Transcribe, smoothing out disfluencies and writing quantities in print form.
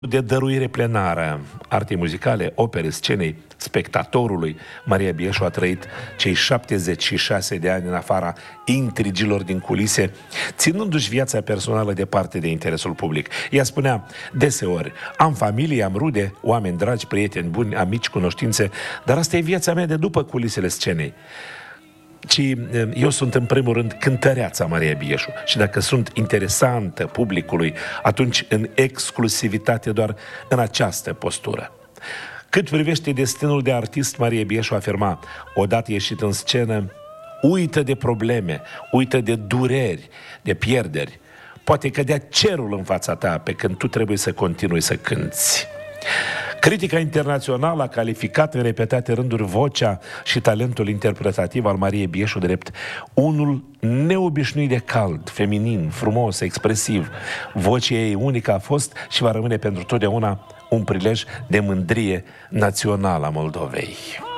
de dăruire plenară artei muzicale, opere, scenei, spectatorului, Maria Bieșu a trăit cei 76 de ani în afara intrigilor din culise, ținându-și viața personală departe de interesul public. Ea spunea deseori: am familie, am rude, oameni dragi, prieteni buni, amici, cunoștințe, dar asta e viața mea de după culisele scenei. Ci eu sunt în primul rând cântăreața Maria Bieșu și dacă sunt interesantă publicului, atunci în exclusivitate doar în această postură. Cât privește destinul de artist, Maria Bieșu afirma: odată ieșit în scenă, uită de probleme, uită de dureri, de pierderi. Poate cădea cerul în fața ta pe când tu trebuie să continui să cânți. Critica internațională a calificat în repetate rânduri vocea și talentul interpretativ al Mariei Bieșu drept unul neobișnuit de cald, feminin, frumos, expresiv. Vocea ei unică a fost și va rămâne pentru totdeauna un prilej de mândrie națională a Moldovei.